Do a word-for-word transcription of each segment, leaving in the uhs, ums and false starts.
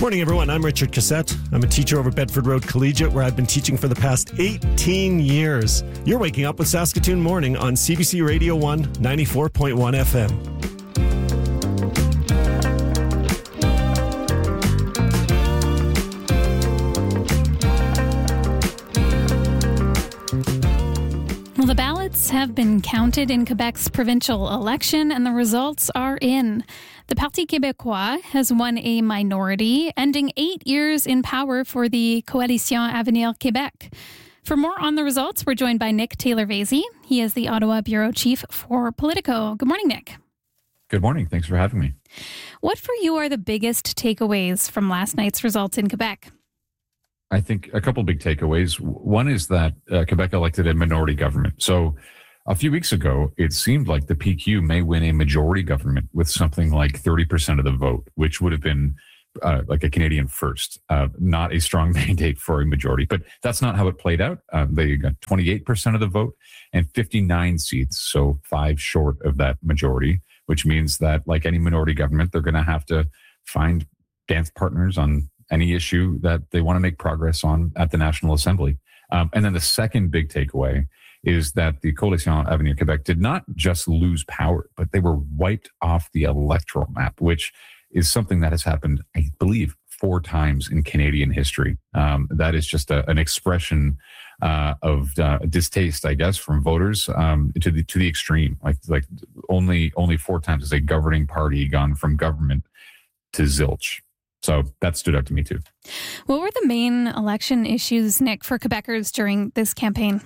Morning, everyone. I'm Richard Cassette. I'm a teacher over at Bedford Road Collegiate, where I've been teaching for the past eighteen years. You're waking up with Saskatoon Morning on C B C Radio one, ninety-four point one F M. Well, the ballots have been counted in Quebec's provincial election, and the results are in. The Parti Québécois has won a minority, ending eight years in power for the Coalition Avenir Québec. For more on the results, we're joined by Nick Taylor-Vasey. He is the Ottawa Bureau Chief for Politico. Good morning, Nick. Good morning. Thanks for having me. What for you are the biggest takeaways from last night's results in Quebec? I think a couple big takeaways. One is that uh, Quebec elected a minority government. So a few weeks ago, it seemed like the P Q may win a majority government with something like thirty percent of the vote, which would have been uh, like a Canadian first, uh, not a strong mandate for a majority. But that's not how it played out. Uh, they got twenty-eight percent of the vote and fifty-nine seats, so five short of that majority, which means that like any minority government, they're going to have to find dance partners on any issue that they want to make progress on at the National Assembly. Um, and then the second big takeaway is that the Coalition Avenir Québec did not just lose power, but they were wiped off the electoral map, which is something that has happened, I believe, four times in Canadian history. Um, that is just a, an expression uh, of uh, distaste, I guess, from voters um, to the to the extreme. Like like only only four times has a governing party gone from government to zilch. So that stood out to me too. What were the main election issues, Nick, for Quebecers during this campaign?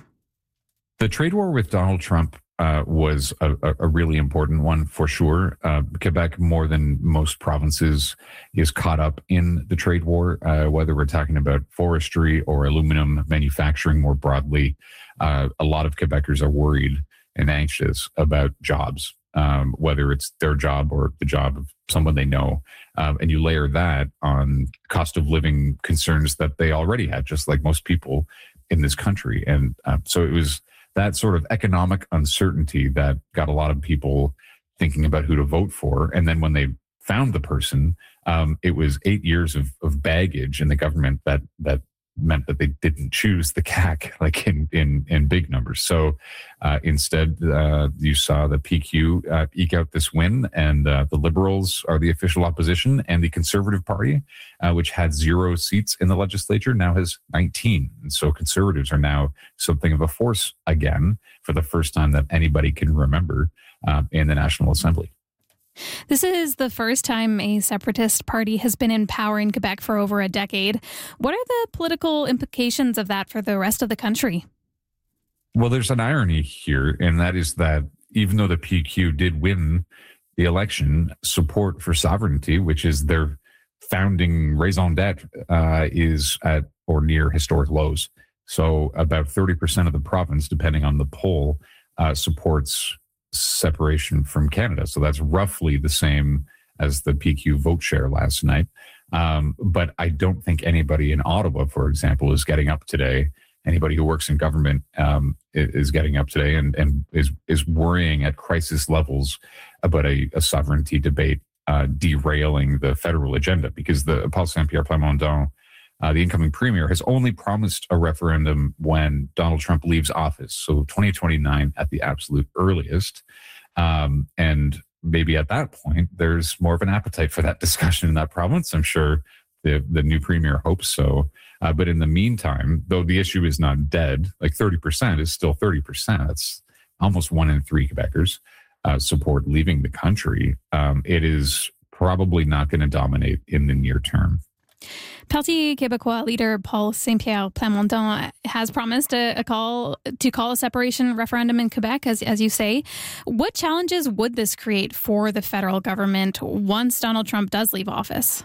The trade war with Donald Trump uh, was a, a really important one for sure. Uh, Quebec, more than most provinces, is caught up in the trade war, uh, whether we're talking about forestry or aluminum manufacturing more broadly. Uh, a lot of Quebecers are worried and anxious about jobs, um, whether it's their job or the job of someone they know. Um, and you layer that on cost of living concerns that they already had, just like most people in this country. And uh, so it was that sort of economic uncertainty that got a lot of people thinking about who to vote for. And then when they found the person, um, it was eight years of, of baggage in the government that that meant that they didn't choose the C A Q like in in, in big numbers. So uh, instead, uh, you saw the P Q uh, eke out this win, and uh, the Liberals are the official opposition, and the Conservative Party, uh, which had zero seats in the legislature, now has nineteen. And so Conservatives are now something of a force again for the first time that anybody can remember uh, in the National Assembly. This is the first time a separatist party has been in power in Quebec for over a decade. What are the political implications of that for the rest of the country? Well, there's an irony here, and that is that even though the P Q did win the election, support for sovereignty, which is their founding raison d'etre, uh, is at or near historic lows. So about thirty percent of the province, depending on the poll, uh, supports separation from Canada. So that's roughly the same as the P Q vote share last night. Um, but I don't think anybody in Ottawa, for example, is getting up today. Anybody who works in government um, is getting up today and, and is, is worrying at crisis levels about a, a sovereignty debate uh, derailing the federal agenda, because the Paul Saint-Pierre Plamondon, Uh, the incoming premier, has only promised a referendum when Donald Trump leaves office. So twenty twenty-nine at the absolute earliest. Um, and maybe at that point, there's more of an appetite for that discussion in that province. I'm sure the, the new premier hopes so. Uh, but in the meantime, though the issue is not dead, like thirty percent is still thirty percent. That's almost one in three Quebecers uh, support leaving the country. Um, it is probably not going to dominate in the near term. Parti Québécois leader Paul Saint-Pierre Plamondon has promised a, a call to call a separation referendum in Quebec, as as you say. What challenges would this create for the federal government once Donald Trump does leave office?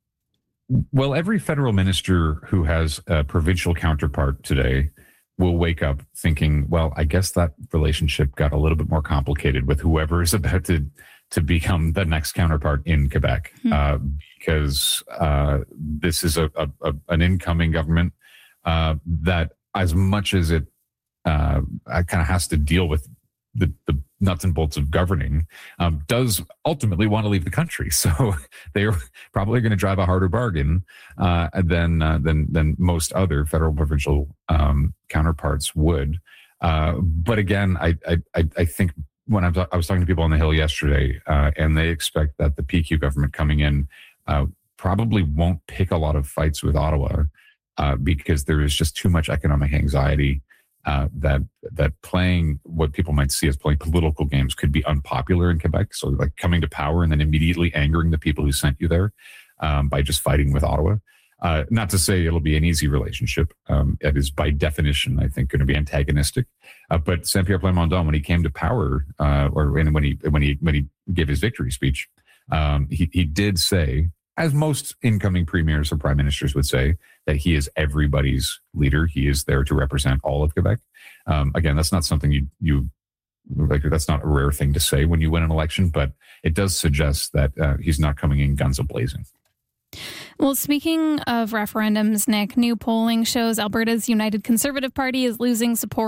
Well, every federal minister who has a provincial counterpart today will wake up thinking, well, I guess that relationship got a little bit more complicated with whoever is about to to become the next counterpart in Quebec, hmm. uh, because uh, this is a, a, a an incoming government uh, that, as much as it uh, kind of has to deal with the, the nuts and bolts of governing, um, does ultimately want to leave the country. So they're probably going to drive a harder bargain uh, than uh, than than most other federal provincial um, counterparts would. Uh, but again, I I I think when I was, I was talking to people on the Hill yesterday, uh, and they expect that the P Q government coming in uh, probably won't pick a lot of fights with Ottawa uh, because there is just too much economic anxiety. Uh, that that playing what people might see as playing political games could be unpopular in Quebec. So like coming to power and then immediately angering the people who sent you there um, by just fighting with Ottawa. Uh, not to say it'll be an easy relationship. Um, it is by definition, I think, going to be antagonistic. Uh, but Saint-Pierre Plamondon, when he came to power, uh, or when he when he when he gave his victory speech, um, he he did say, as most incoming premiers or prime ministers would say, that he is everybody's leader. He is there to represent all of Quebec. Um, again, that's not something you, you like, that's not a rare thing to say when you win an election, but it does suggest that uh, he's not coming in guns a-blazing. Well, speaking of referendums, Nick, new polling shows Alberta's United Conservative Party is losing support